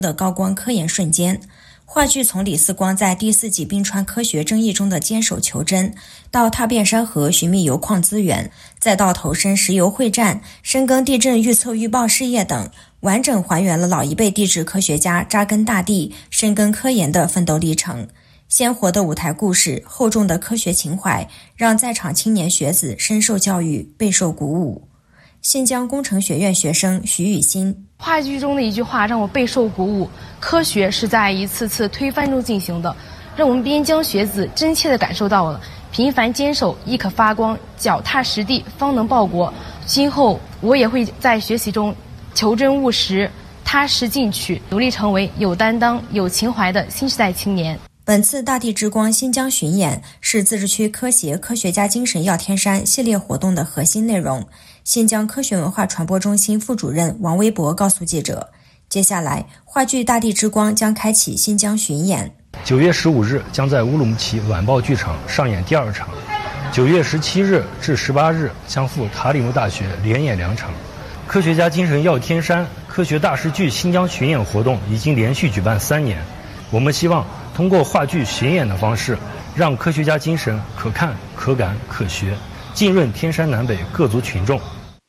的高光科研瞬间。话剧从李四光在第4纪冰川科学争议中的坚守求真，到踏遍山河寻觅油矿资源，再到投身石油会战、深耕地震预测预报事业等，完整还原了老一辈地质科学家扎根大地、深耕科研的奋斗历程。鲜活的舞台故事，厚重的科学情怀，让在场青年学子深受教育，备受鼓舞。新疆工程学院学生徐雨欣， 话剧中的一句话让我备受鼓舞：科学是在一次次推翻中进行的，让我们边疆学子真切地感受到了平凡坚守亦可发光，脚踏实地方能报国。今后我也会在学习中求真务实、踏实进取，努力成为有担当、有情怀的新时代青年。 本次大地之光新疆巡演是自治区科协科学家精神耀天山系列活动的核心内容。新疆科学文化传播中心副主任王微博告诉记者，接下来话剧大地之光将开启新疆巡演。 9月15日将在乌鲁木齐晚报剧场上演第2场，9月17日至18日将赴塔里木大学连演2场。科学家精神耀天山科学大师剧新疆巡演活动已经连续举办3年，我们希望通过话剧巡演的方式，让科学家精神可看、可感、可学，浸润天山南北各族群众。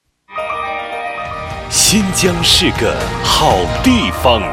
新疆是个好地方。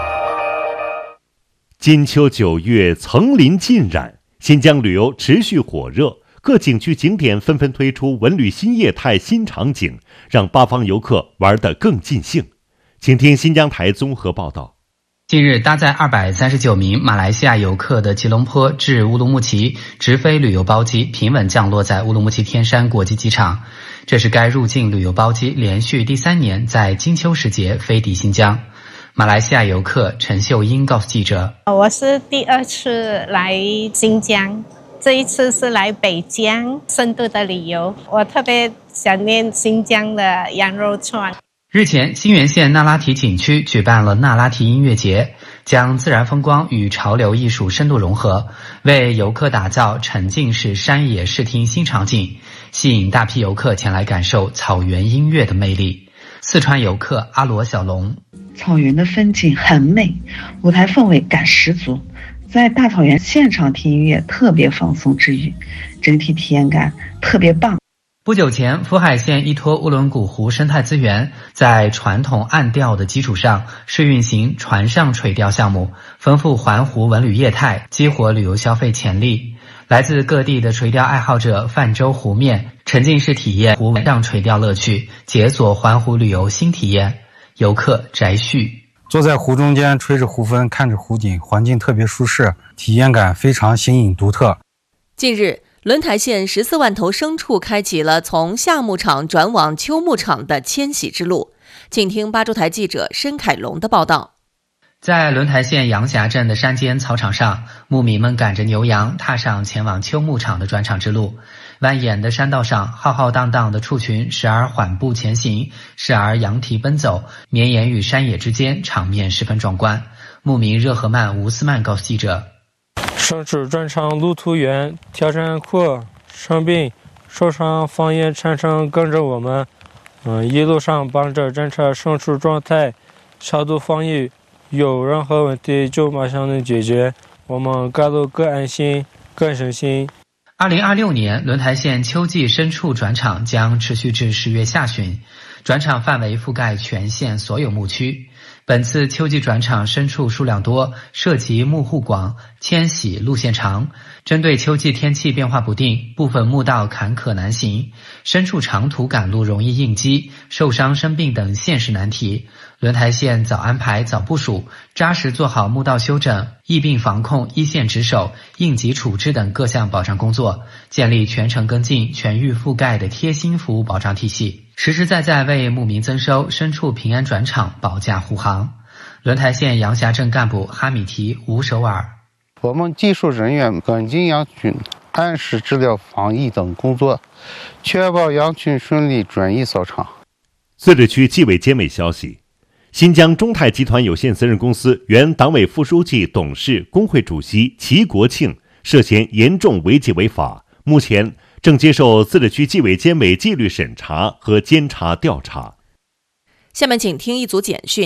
金秋9月，层林尽染，新疆旅游持续火热，各景区景点纷纷推出文旅新业态新场景，让八方游客玩得更尽兴。请听新疆台综合报道。 近日，搭载239名马来西亚游客的吉隆坡至乌鲁木齐直飞旅游包机平稳降落在乌鲁木齐天山国际机场，这是该入境旅游包机连续第3年在金秋时节飞抵新疆。马来西亚游客陈秀英告诉记者， 我是第2次来新疆，这一次是来北疆深度的旅游，我特别想念新疆的羊肉串。 日前，新源县那拉提景区举办了那拉提音乐节，将自然风光与潮流艺术深度融合，为游客打造沉浸式山野视听新场景，吸引大批游客前来感受草原音乐的魅力。四川游客阿罗小龙， 草原的风景很美，舞台氛围感十足，在大草原现场听音乐特别放松治愈，整体体验感特别棒。 不久前，福海县依托乌伦古湖生态资源，在传统岸钓的基础上，试运行船上垂钓项目，丰富环湖文旅业态，激活旅游消费潜力。来自各地的垂钓爱好者泛舟湖面，沉浸式体验湖上垂钓乐趣，解锁环湖旅游新体验。游客翟旭， 坐在湖中间，吹着湖风，看着湖景，环境特别舒适，体验感非常新颖独特。 近日，轮台县14万头牲畜开启了从夏牧场转往秋牧场的迁徙之路。请听八州台记者申凯龙的报道。 在轮台县杨霞镇的山间草场上，牧民们赶着牛羊踏上前往秋牧场的转场之路。蜿蜒的山道上，浩浩荡荡的畜群时而缓步前行，时而扬蹄奔走，绵延与山野之间，场面十分壮观。牧民热合曼吴斯曼告诉记者， 牲畜转场路途远，挑战苦，生病受伤防疫产生跟着我们，一路上帮着侦查牲畜状态，消毒防疫，有任何问题就马上能解决，我们各路各安心更省心。 2026年，轮台县秋季牲畜转场将持续至10月下旬，转场范围覆盖全县所有牧区。本次秋季转场牲畜数量多，涉及牧户广，迁徙路线长。针对秋季天气变化不定，部分牧道坎坷难行，牲畜长途赶路容易应激、受伤生病等现实难题。轮台县早安排早部署，扎实做好牧道修整、疫病防控一线值守、应急处置等各项保障工作，建立全程跟进、全域覆盖的贴心服务保障体系，实实在在为牧民增收、牲畜平安转场保驾护航。轮台县杨霞镇干部哈米提吴首尔， 我们技术人员跟进羊群，按时治疗防疫等工作，确保羊群顺利转移扫场。 自治区纪委监委消息，新疆中泰集团有限责任公司原党委副书记、董事、工会主席齐国庆涉嫌严重违纪违法，目前正接受自治区纪委监委纪律审查和监察调查。 下面请听一组简讯。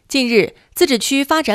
近日，自治区发展